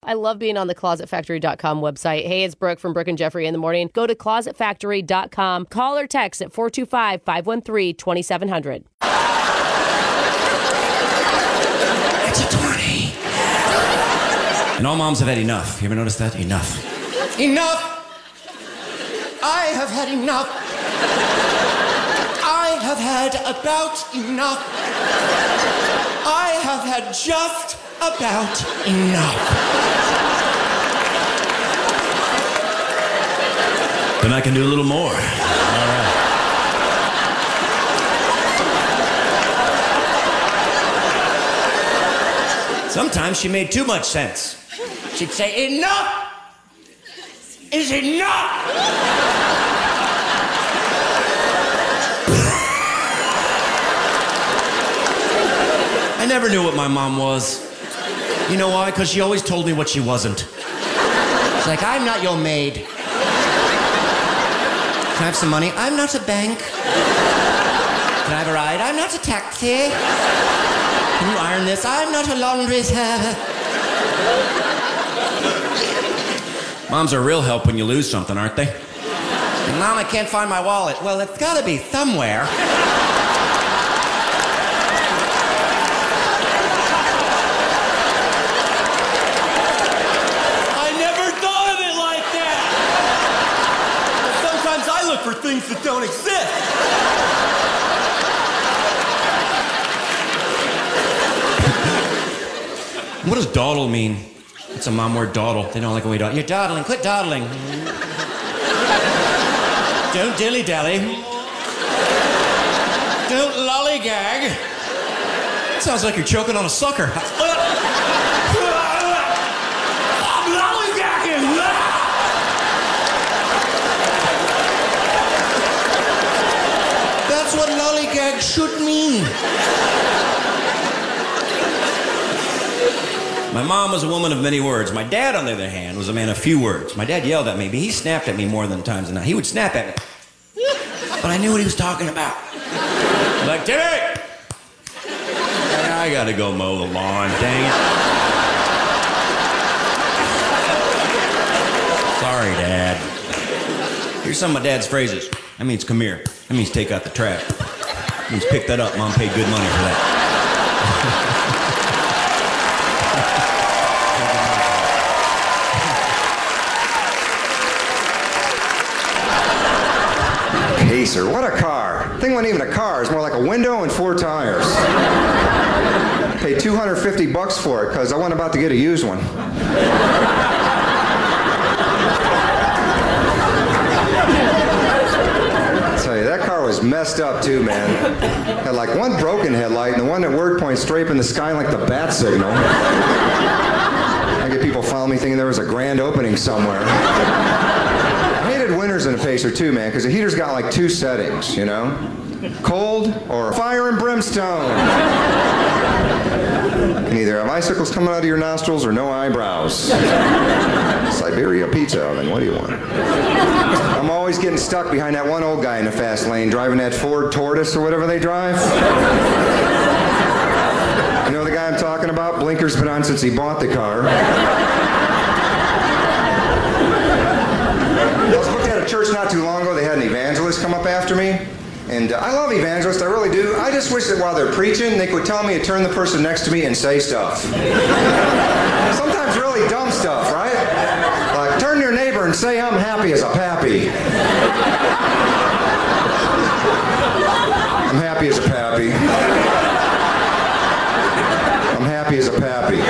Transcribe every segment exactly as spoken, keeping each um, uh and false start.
I love being on the closet factory dot com website. Hey, it's Brooke from Brooke and Jeffrey in the morning. Go to closet factory dot com. Call or text at four two five, five one three, two seven zero zero. It's a twenty. And all moms have had enough. You ever notice that? Enough. Enough! I have had enough. I have had about enough. I have had just about enough. Then I can do a little more. All right. Sometimes she made too much sense. She'd say, enough is enough! I never knew what my mom was. You know why? Because she always told me what she wasn't. She's like, I'm not your maid. Can I have some money? I'm not a bank. Can I have a ride? I'm not a taxi. Can you iron this? I'm not a laundry service. Moms are real help when you lose something, aren't they? Mom, I can't find my wallet. Well, it's gotta be somewhere. I never thought of it like that. But sometimes I look for things that don't exist. What does dawdle mean? It's a mom word, dawdle. They don't like when we dawdle. You're dawdling. Quit dawdling. Don't dilly-dally. Don't lollygag. It sounds like you're choking on a sucker. I'm lollygagging. That's what lollygag should mean. My mom was a woman of many words. My dad, on the other hand, was a man of few words. My dad yelled at me, but he snapped at me more than times than not. He would snap at me. But I knew what he was talking about. Like, Timmy! I gotta go mow the lawn, dang it. Sorry, Dad. Here's some of my dad's phrases. That means come here. That means take out the trash. That means pick that up. Mom paid good money for that. Pacer, what a car. Thing wasn't even a car, it's more like a window and four tires. Paid two hundred fifty bucks for it because I wasn't about to get a used one. I tell you, that car was messed up too, man. Had like one broken headlight and the one that worked points straight up in the sky like the bat signal. I get people following me thinking there was a grand opening somewhere. Winters in a Pacer too, man, because the heater's got like two settings, you know? Cold or fire and brimstone. You can either have icicles coming out of your nostrils or no eyebrows. Siberia pizza oven, what do you want? I'm always getting stuck behind that one old guy in the fast lane driving that Ford Tortoise or whatever they drive. You know the guy I'm talking about? Blinker's been on since he bought the car. I was booked at a church not too long ago. They had an evangelist come up after me. And uh, I love evangelists, I really do. I just wish that while they're preaching, they could tell me to turn the person next to me and say stuff. Sometimes really dumb stuff, right? Like, turn to your neighbor and say, I'm happy as a pappy. I'm happy as a pappy. I'm happy as a pappy.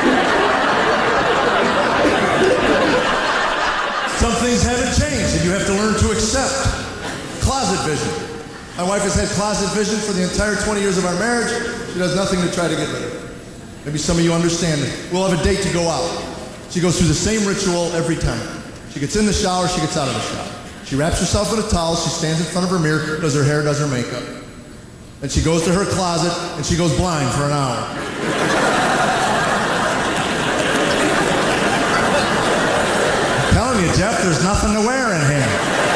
Some things haven't changed, and you have to learn to accept. Closet vision. My wife has had closet vision for the entire twenty years of our marriage. She does nothing to try to get rid of it. Maybe some of you understand it. We'll have a date to go out. She goes through the same ritual every time. She gets in the shower, she gets out of the shower. She wraps herself in a towel, she stands in front of her mirror, does her hair, does her makeup. Then she goes to her closet, and she goes blind for an hour. You, Jeff, there's nothing to wear in here.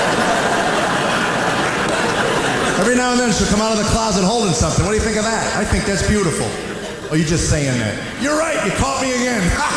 Every now and then she'll come out of the closet holding something. What do you think of that? I think that's beautiful. Oh, you're just saying that. You're right, you caught me again.